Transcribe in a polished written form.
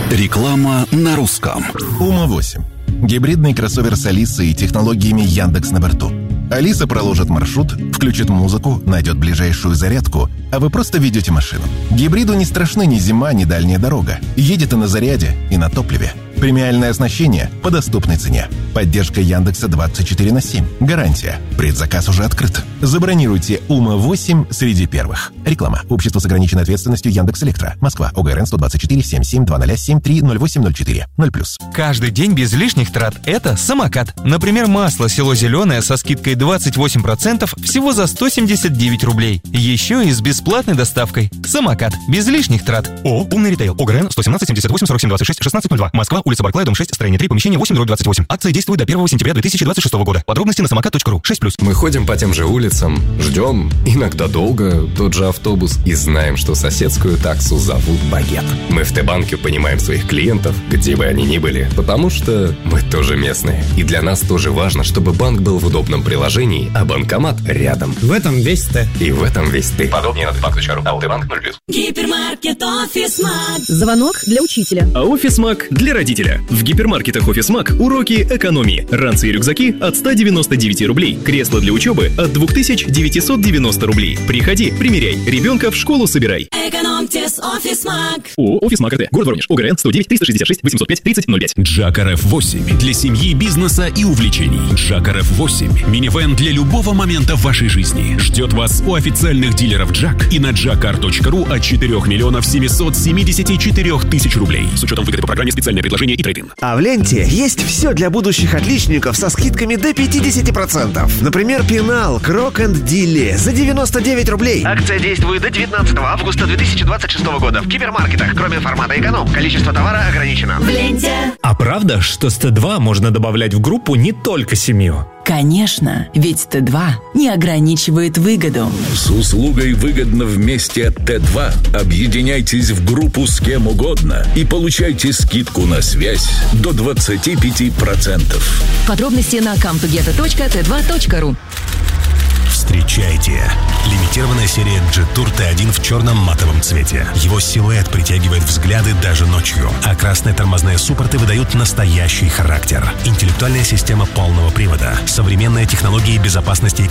Реклама на русском. Ума-8. Гибридный кроссовер с Алисой и технологиями Яндекс на борту. Алиса проложит маршрут, включит музыку, найдет ближайшую зарядку, а вы просто ведете машину. Гибриду не страшны ни зима, ни дальняя дорога. Едет и на заряде, и на топливе. Премиальное оснащение по доступной цене. Поддержка Яндекса 24/7. Гарантия. Предзаказ уже открыт. Забронируйте Ума-8 среди первых. Реклама. Общество с ограниченной ответственностью Яндекс.Электро. Москва. ОГРН 124 7720 730804. 0+. Каждый день без лишних трат – это самокат. Например, масло село зеленое со скидкой 28% всего за 179 рублей. Еще и с бесплатной доставкой. Самокат. Без лишних трат. ООО «Умный ритейл». ОГРН 117 78 47 26 1602. Москва. Улица Барклая, дом 6, строение 3, помещение 8/28. Акция действует до 1 сентября 2026 года. Подробности на самокат.ру. 6+. Мы ходим по тем же улицам, ждем, иногда долго, тот же автобус, и знаем, что соседскую таксу зовут Багет. Мы в Т-банке понимаем своих клиентов, где бы они ни были, потому что мы тоже местные. И для нас тоже важно, чтобы банк был в удобном приложении, а банкомат рядом. В этом весь Т. И в этом весь ты. Подробнее на tbank.ru. А Т-банк 0+. Гипермаркет «Офисмаг». Звонок для учителя. А «Офисмаг» для родителя. В гипермаркетах «Офисмаг» уроки экономии. Ранцы и рюкзаки от 199 рублей. Кресло для учебы от 2990 рублей. Приходи, примеряй. Ребенка в школу собирай. Экономьте с «Офисмаг». ООО «Офисмаг РТ». Город Воронеж. ОГРН 109 366 805 3005. Джак RF8 для семьи, бизнеса и увлечений. Джак RF8 – минивэн для любого момента в вашей жизни. Ждет вас у официальных дилеров Джак и на jakar.ru от 4 миллионов 774 тысяч рублей. С учетом выгоды по программе «Специальное предложение» и трейд-ин. А в ленте есть все для будущих отличников со скидками до 50%. Например, пенал Крок энд Дилли за 99 рублей. Акция действует до 19 августа 2026 года в гипермаркетах. Кроме формата эконом, количество товара ограничено. В ленте. А правда, что с Т2 можно добавлять в группу не только семью? Конечно, ведь Т2 не ограничивает выгоду. С услугой «Выгодно вместе» от Т2 объединяйтесь в группу с кем угодно и получайте скидку на связь до 25%. Подробности на comtogetto.t2.ru. Встречайте! Лимитированная серия Jetour T1 в черном матовом цвете. Его силуэт притягивает взгляды даже ночью, а красные тормозные суппорты выдают настоящий характер. Интеллектуальная система полного привода, современные технологии безопасности и